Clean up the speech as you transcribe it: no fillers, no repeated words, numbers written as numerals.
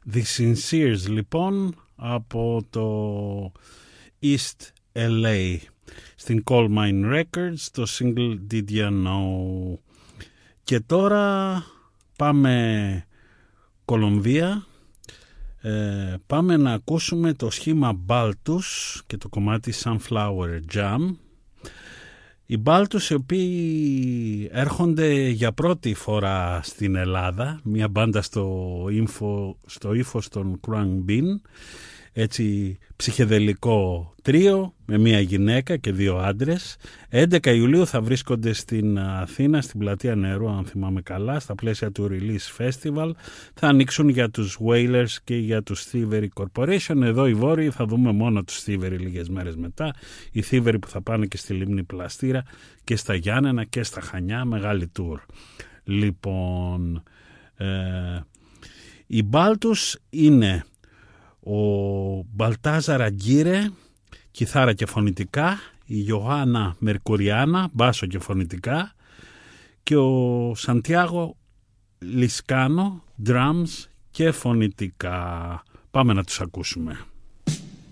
The Sincers λοιπόν από το East LA στην Coal Mine Records, το single Did You Know. Και τώρα πάμε Κολομβία, πάμε να ακούσουμε το σχήμα Baltus και το κομμάτι Sunflower Jam. Οι Baltus, οι οποίοι έρχονται για πρώτη φορά στην Ελλάδα, μια μπάντα στο ύφος των Krang Bean, έτσι ψυχεδελικό τρίο με μια γυναίκα και δύο άντρες. 11 Ιουλίου θα βρίσκονται στην Αθήνα, στην Πλατεία Νερού, αν θυμάμαι καλά, στα πλαίσια του Release Festival. Θα ανοίξουν για τους Wailers και για τους Thievery Corporation. Εδώ οι Βόρειοι θα δούμε μόνο τους Thievery λίγες μέρες μετά. Οι Thievery που θα πάνε και στη Λίμνη Πλαστήρα και στα Γιάννενα και στα Χανιά, μεγάλη tour. Λοιπόν, οι Baltus είναι ο Μπαλτάζαρ Αγκύρε, κιθάρα και φωνητικά, η Ιωάννα Μερκουριάνα, μπάσο και φωνητικά, και ο Σαντιάγο Λισκάνο, drums και φωνητικά. Πάμε να τους ακούσουμε.